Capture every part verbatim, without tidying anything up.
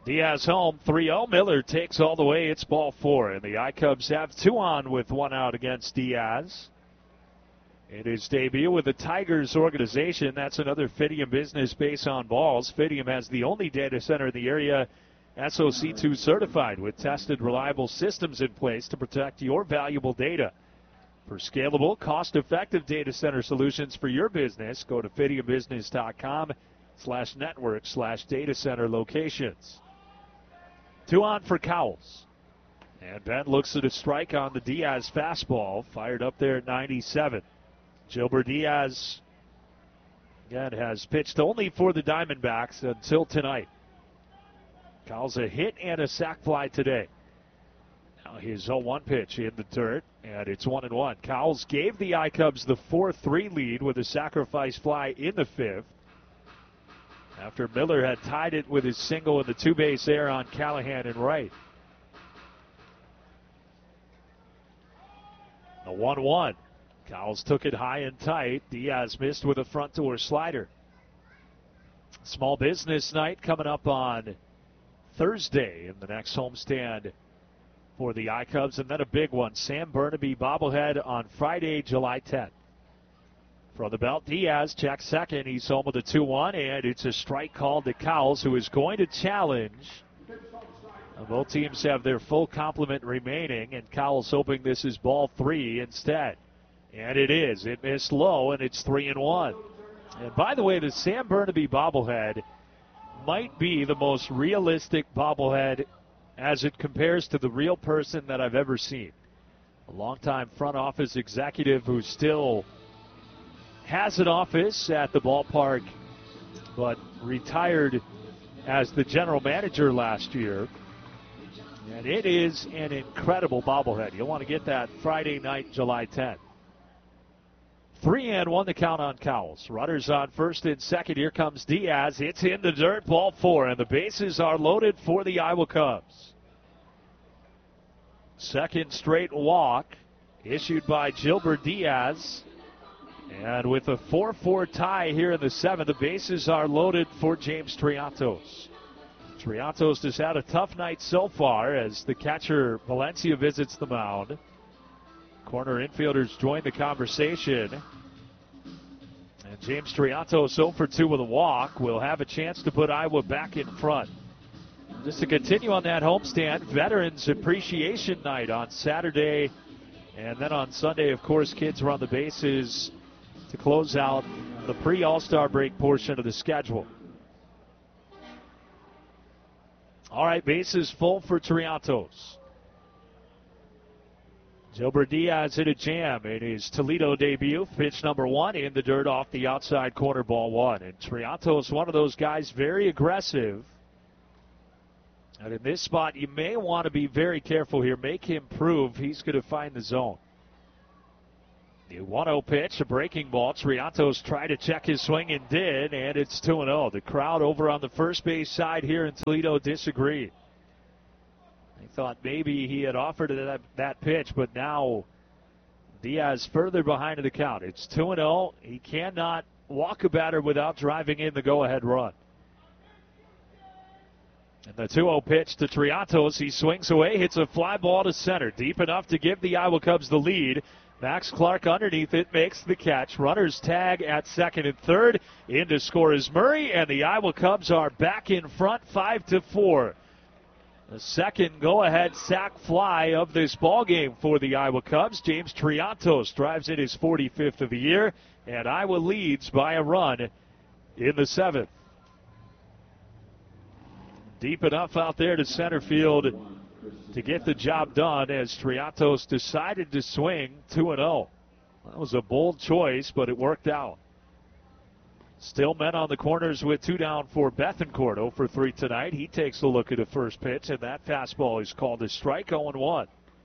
Diaz home, three oh. Miller takes all the way. It's ball four, and the I-Cubs have two on with one out against Diaz. In his debut with the Tigers organization, that's another Fidium business base on balls. Fidium has the only data center in the area S O C two certified with tested, reliable systems in place to protect your valuable data. For scalable, cost-effective data center solutions for your business, go to fidiumbusiness.com slash network slash data center locations. Two on for Cowles. And Ben looks at a strike on the Diaz fastball, fired up there at ninety-seven. Gilbert Diaz, again, has pitched only for the Diamondbacks until tonight. Cowles a hit and a sac fly today. Now his oh one pitch in the dirt, and it's one and one. Cowles gave the I-Cubs the four three lead with a sacrifice fly in the fifth, after Miller had tied it with his single in the two-base error on Callahan and Wright. The one one. Cowles took it high and tight. Diaz missed with a front door slider. Small business night coming up on Thursday in the next homestand for the I-Cubs, and then a big one, Sam Burnaby bobblehead on Friday, July tenth. From the belt, Diaz checks second. He's home with a two one, and it's a strike called to Cowles, who is going to challenge. Both teams have their full complement remaining, and Cowles hoping this is ball three instead. And it is. It missed low, and it's three and one. And by the way, the Sam Burnaby bobblehead might be the most realistic bobblehead as it compares to the real person that I've ever seen. A longtime front office executive who still has an office at the ballpark, but retired as the general manager last year. And it is an incredible bobblehead. You'll want to get that Friday night, July tenth. Three and one to count on Cowles. Runners on first and second. Here comes Diaz. It's in the dirt. Ball four, and the bases are loaded for the Iowa Cubs. Second straight walk issued by Gilbert Diaz. And with a four four tie here in the seventh, the bases are loaded for James Triantos. Triantos has had a tough night so far as the catcher Valencia visits the mound. Corner infielders join the conversation. And James Triantos oh for two with a walk will have a chance to put Iowa back in front. Just to continue on that homestand, Veterans Appreciation Night on Saturday. And then on Sunday, of course, kids run the bases to close out the pre-All-Star break portion of the schedule. All right, bases full for Triantos. Gilbert Diaz hit a jam in his Toledo debut. Pitch number one in the dirt off the outside corner, ball one. And Triantos, one of those guys, very aggressive. And in this spot, you may want to be very careful here. Make him prove he's going to find the zone. The one oh pitch, a breaking ball. Triantos tried to check his swing and did, and it's two and oh. The crowd over on the first base side here in Toledo disagreed. They thought maybe he had offered that, that pitch, but now Diaz further behind in the count. It's two and oh. He cannot walk a batter without driving in the go-ahead run. And the two oh pitch to Triantos. He swings away, hits a fly ball to center, deep enough to give the Iowa Cubs the lead. Max Clark underneath it makes the catch. Runners tag at second and third. In to score is Murray, and the Iowa Cubs are back in front, five to four. The second go-ahead sac fly of this ballgame for the Iowa Cubs. James Triantos drives in his forty-fifth of the year, and Iowa leads by a run in the seventh. Deep enough out there to center field to get the job done as Triantos decided to swing two and oh. That was a bold choice, but it worked out. Still men on the corners with two down for Bethancourt. oh for three tonight. He takes a look at the first pitch, and that fastball is called a strike, oh and one.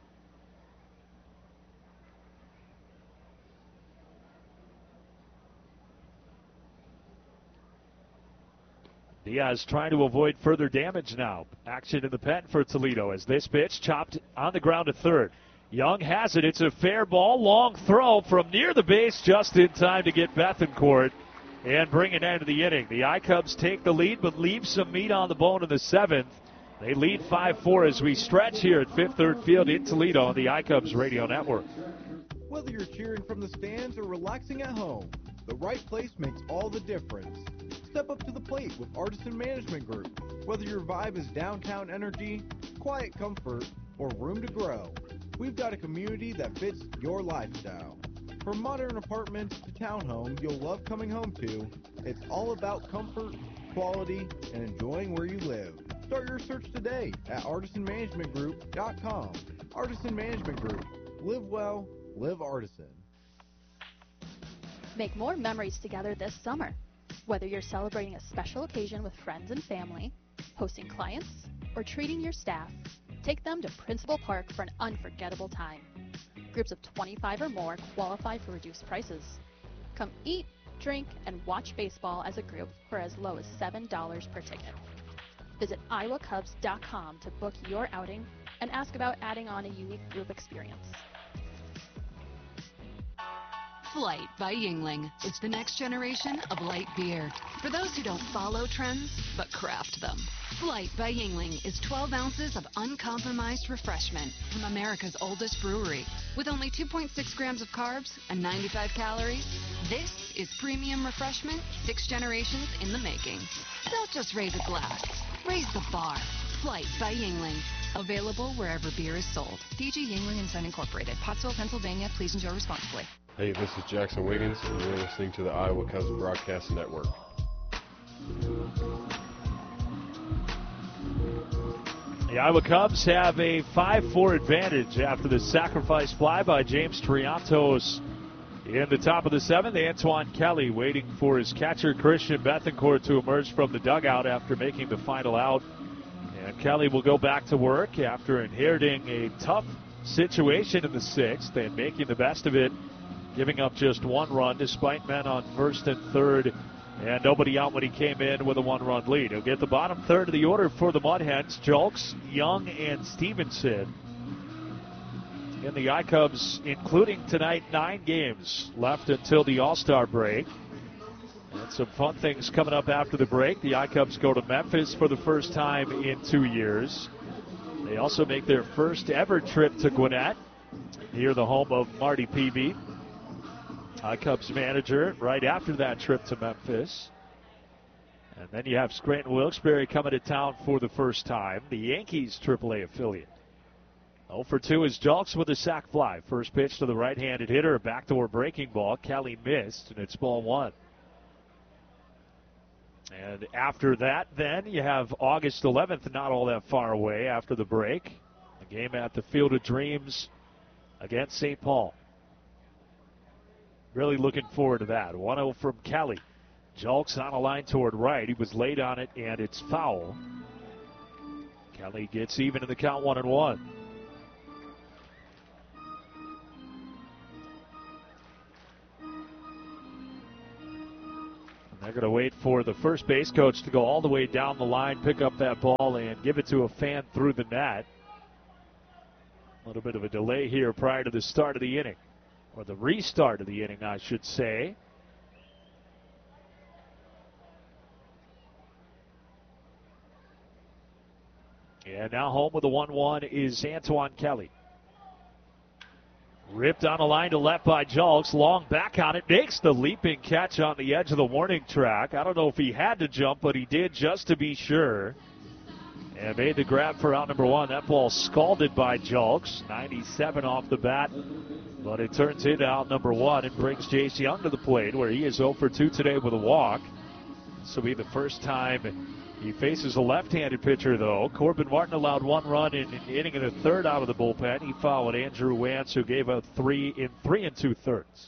Diaz trying to avoid further damage now. Action in the pen for Toledo as this pitch chopped on the ground to third. Young has it. It's a fair ball. Long throw from near the base just in time to get Bethancourt. and bring it into the inning. The I-Cubs take the lead, but leave some meat on the bone in the seventh. They lead five four as we stretch here at Fifth Third Field in Toledo on the I-Cubs Radio Network. Whether you're cheering from the stands or relaxing at home, the right place makes all the difference. Step up to the plate with Artisan Management Group. Whether your vibe is downtown energy, quiet comfort, or room to grow, we've got a community that fits your lifestyle. From modern apartments to townhomes you'll love coming home to, it's all about comfort, quality, and enjoying where you live. Start your search today at artisan management group dot com. Artisan Management Group. Live well, live Artisan. Make more memories together this summer. Whether you're celebrating a special occasion with friends and family, hosting clients, or treating your staff, take them to Principal Park for an unforgettable time. Groups of twenty-five or more qualify for reduced prices. Come eat, drink, and watch baseball as a group for as low as seven dollars per ticket. Visit iowa cubs dot com to book your outing and ask about adding on a unique group experience. Flight by Yuengling. It's the next generation of light beer. For those who don't follow trends, but craft them. Flight by Yuengling is twelve ounces of uncompromised refreshment from America's oldest brewery. With only two point six grams of carbs and ninety-five calories, this is premium refreshment six generations in the making. Don't just raise a glass. Raise the bar. Flight by Yuengling. Available wherever beer is sold. D G Yuengling and Son Incorporated. Pottsville, Pennsylvania. Please enjoy responsibly. Hey, this is Jackson Wiggins, and you're listening to the Iowa Cubs Broadcast Network. The Iowa Cubs have a five four advantage after the sacrifice fly by James Triantos in the top of the seventh. Antoine Kelly waiting for his catcher Christian Bethencourt to emerge from the dugout after making the final out. And Kelly will go back to work after inheriting a tough situation in the sixth and making the best of it, giving up just one run despite men on first and third and nobody out when he came in with a one-run lead. He'll get the bottom third of the order for the Mud Hens. Julks, Young, and Stevenson. In the I-Cubs, including tonight, nine games left until the All-Star break. And some fun things coming up after the break. The I-Cubs go to Memphis for the first time in two years. They also make their first ever trip to Gwinnett, near the home of Marty Peavy, I-Cubs manager, right after that trip to Memphis. And then you have Scranton Wilkes-Barre coming to town for the first time, the Yankees triple A affiliate. oh for two is Julks with a sac fly. First pitch to the right-handed hitter, a backdoor breaking ball. Kelly missed, and it's ball one. And after that, then, you have August eleventh, not all that far away after the break. A game at the Field of Dreams against Saint Paul. Really looking forward to that. one oh from Kelly. Julks on a line toward right. He was late on it, and it's foul. Kelly gets even in the count, one and one. They're going to wait for the first base coach to go all the way down the line, pick up that ball, and give it to a fan through the net. A little bit of a delay here prior to the start of the inning, or the restart of the inning, I should say. And now home with a one one is Antoine Kelly. Ripped on a line to left by Julks. Long back on it. Makes the leaping catch on the edge of the warning track. I don't know if he had to jump, but he did just to be sure. And made the grab for out number one. That ball scalded by Julks. ninety-seven off the bat. But it turns into out number one and brings Jace Young to the plate, where he is oh for two today with a walk. This will be the first time he faces a left-handed pitcher, though. Corbin Martin allowed one run in an inning and a third out of the bullpen. He followed Andrew Wance, who gave up three in three and two-thirds.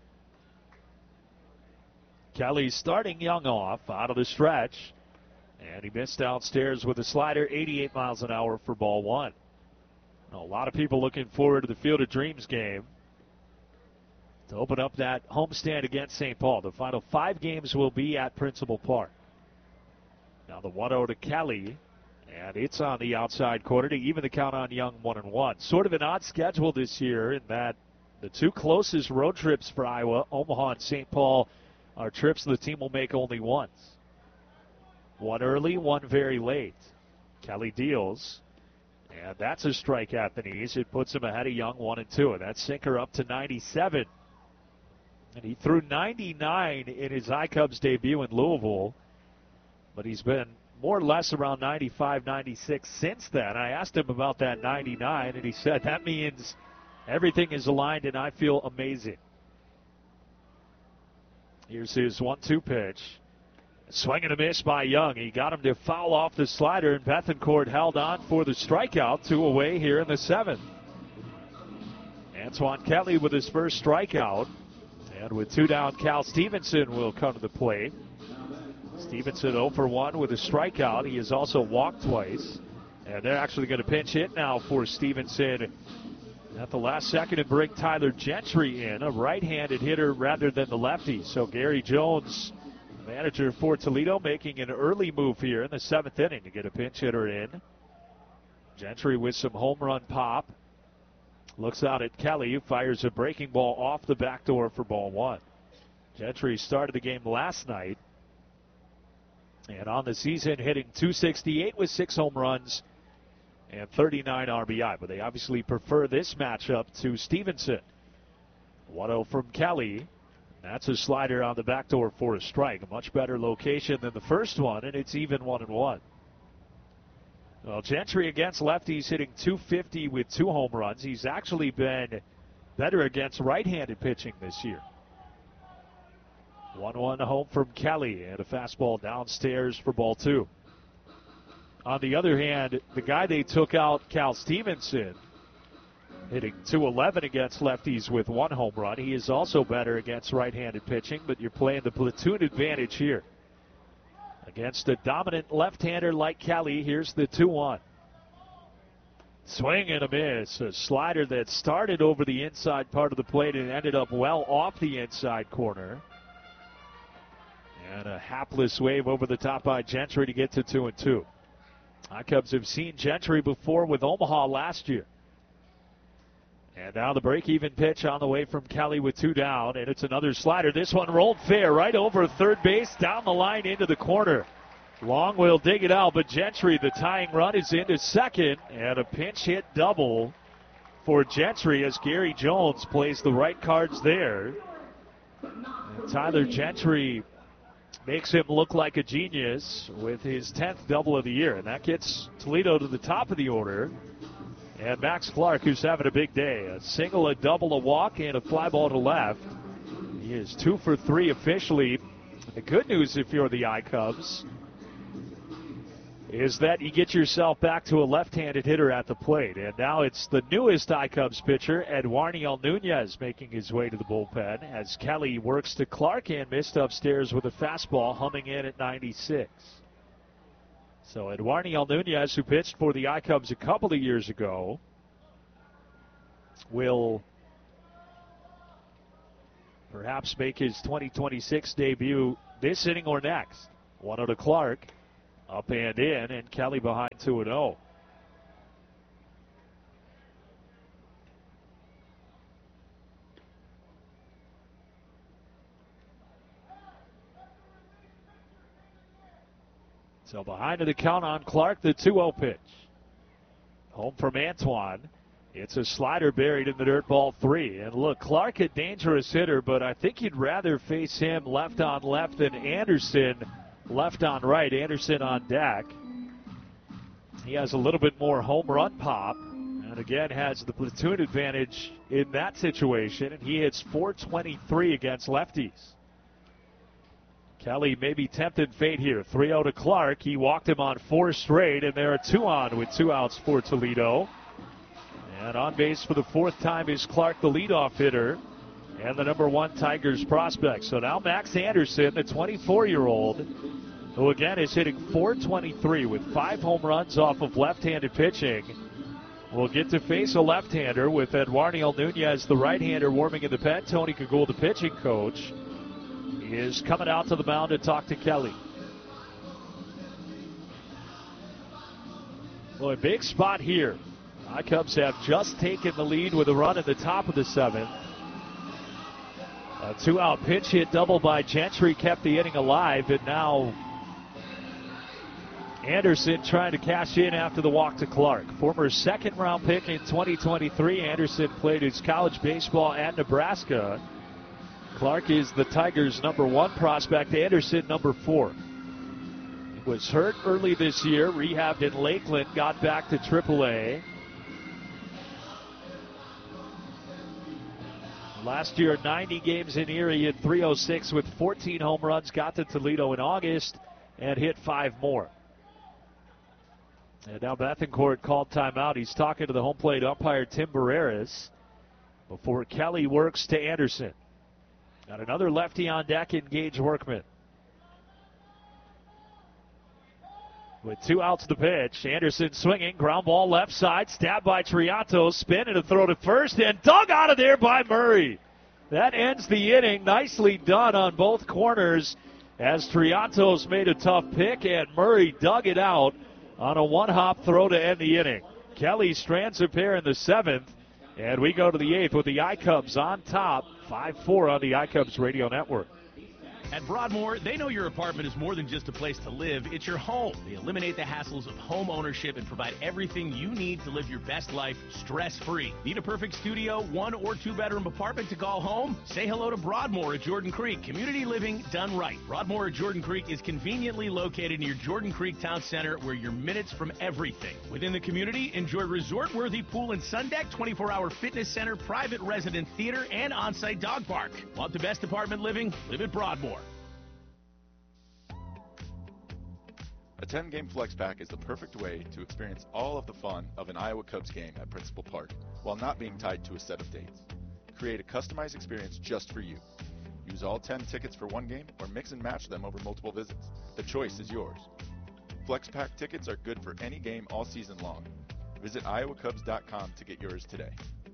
Kelly starting Young off out of the stretch. And he missed downstairs with a slider, eighty-eight miles an hour for ball one. A lot of people looking forward to the Field of Dreams game to open up that homestand against Saint Paul. The final five games will be at Principal Park. Now the one oh to Kelly, and it's on the outside corner to even the count on Young, one and one. Sort of an odd schedule this year in that the two closest road trips for Iowa, Omaha and Saint Paul, are trips the team will make only once. One early, one very late. Kelly deals, and that's a strike at the knees. It puts him ahead of Young, one and two, and that sinker up to ninety-seven. And he threw ninety-nine in his I-Cubs debut in Louisville, but he's been more or less around ninety-five, ninety-six since then. I asked him about that ninety-nine, and he said that means everything is aligned and I feel amazing. Here's his one two pitch. Swing and a miss by Young. He got him to foul off the slider, and Bethancourt held on for the strikeout. Two away here in the seventh. Antoine Kelly with his first strikeout. And with two down, Cal Stevenson will come to the plate. Stevenson oh for one with a strikeout. He has also walked twice. And they're actually going to pinch hit now for Stevenson at the last second and bring Tyler Gentry in, a right-handed hitter rather than the lefty. So Gary Jones, manager for Toledo, making an early move here in the seventh inning to get a pinch hitter in. Gentry with some home run pop. Looks out at Kelly, who fires a breaking ball off the back door for ball one. Gentry started the game last night, and on the season hitting two sixty-eight with six home runs and thirty-nine R B I. But they obviously prefer this matchup to Stevenson. one oh from Kelly. That's a slider on the back door for a strike. A much better location than the first one, and it's even one and one. Well, Gentry against lefties hitting two fifty with two home runs. He's actually been better against right-handed pitching this year. one one home from Kelly, and a fastball downstairs for ball two. On the other hand, the guy they took out, Cal Stevenson, hitting two eleven against lefties with one home run. He is also better against right-handed pitching, but you're playing the platoon advantage here. Against a dominant left-hander like Kelly, here's the two one. Swing and a miss. A slider that started over the inside part of the plate and ended up well off the inside corner. And a hapless wave over the top by Gentry to get to two and two. I-Cubs have seen Gentry before with Omaha last year. And now the break-even pitch on the way from Kelly with two down, and it's another slider. This one rolled fair right over third base, down the line into the corner. Long will dig it out, but Gentry, the tying run, is into second, and a pinch hit double for Gentry as Gary Jones plays the right cards there. And Tyler Gentry makes him look like a genius with his tenth double of the year, and that gets Toledo to the top of the order. And Max Clark, who's having a big day. A single, a double, a walk, and a fly ball to left. He is two for three officially. The good news, if you're the I-Cubs, is that you get yourself back to a left-handed hitter at the plate. And now it's the newest I-Cubs pitcher, Eduarniel Nunez, making his way to the bullpen as Kelly works to Clark and missed upstairs with a fastball, humming in at ninety-six. So Eduarniel Nunez, who pitched for the I-Cubs a couple of years ago, will perhaps make his twenty twenty-six debut this inning or next. one oh to Clark, up and in, and Kelly behind two and oh. So behind the count on Clark, the two oh pitch. Home from Antoine. It's a slider buried in the dirt, ball three. And look, Clark a dangerous hitter, but I think you'd rather face him left on left than Anderson left on right. Anderson on deck. He has a little bit more home run pop, and again has the platoon advantage in that situation, and he hits four twenty-three against lefties. Kelly may be tempted fate here. three oh to Clark. He walked him on four straight, and there are two on with two outs for Toledo. And on base for the fourth time is Clark, the leadoff hitter, and the number one Tigers prospect. So now Max Anderson, the twenty-four-year-old, who again is hitting four twenty-three with five home runs off of left-handed pitching, will get to face a left-hander with Eduarniel Nunez, the right-hander, warming in the pen. Tony Cagoule, the pitching coach, is coming out to the mound to talk to Kelly. Well, a big spot here. I-Cubs have just taken the lead with a run at the top of the seventh. A two-out pitch hit double by Gentry kept the inning alive, and now Anderson trying to cash in after the walk to Clark. Former second-round pick in twenty twenty-three, Anderson played his college baseball at Nebraska. Clark is the Tigers' number one prospect, Anderson number four. He was hurt early this year, rehabbed in Lakeland, got back to triple A. Last year, ninety games in Erie, hit three oh six with fourteen home runs, got to Toledo in August, and hit five more. And now Bethancourt called timeout. He's talking to the home plate umpire, Tim Barreras, before Kelly works to Anderson. Got another lefty on deck in Gage Workman. With two outs the pitch, Anderson swinging, ground ball left side, stabbed by Triato, spin and a throw to first, and dug out of there by Murray. That ends the inning. Nicely done on both corners as Triatos made a tough pick, and Murray dug it out on a one-hop throw to end the inning. Kelly strands a pair in the seventh, and we go to the eighth with the I-Cubs on top, five four on the I-Cubs radio network. At Broadmoor, they know your apartment is more than just a place to live, it's your home. They eliminate the hassles of home ownership and provide everything you need to live your best life stress-free. Need a perfect studio, one or two bedroom apartment to call home? Say hello to Broadmoor at Jordan Creek. Community living done right. Broadmoor at Jordan Creek is conveniently located near Jordan Creek Town Center, where you're minutes from everything. Within the community, enjoy resort-worthy pool and sun deck, twenty-four hour fitness center, private resident theater, and on-site dog park. Want the best apartment living? Live at Broadmoor. A ten-game flex pack is the perfect way to experience all of the fun of an Iowa Cubs game at Principal Park while not being tied to a set of dates. Create a customized experience just for you. Use all ten tickets for one game or mix and match them over multiple visits. The choice is yours. Flex pack tickets are good for any game all season long. Visit iowa cubs dot com to get yours today.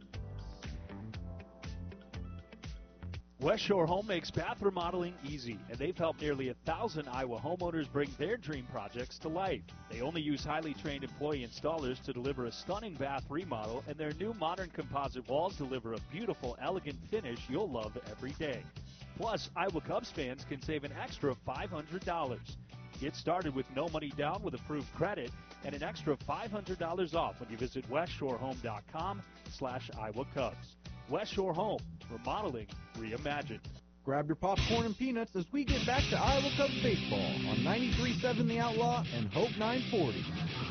West Shore Home makes bath remodeling easy, and they've helped nearly a thousand Iowa homeowners bring their dream projects to life. They only use highly trained employee installers to deliver a stunning bath remodel, and their new modern composite walls deliver a beautiful, elegant finish you'll love every day. Plus, Iowa Cubs fans can save an extra five hundred dollars. Get started with no money down with approved credit and an extra five hundred dollars off when you visit west shore home dot com slash Iowa Cubs. West Shore Home, remodeling reimagined. Grab your popcorn and peanuts as we get back to Iowa Cubs baseball on ninety-three point seven The Outlaw and Hope nine forty.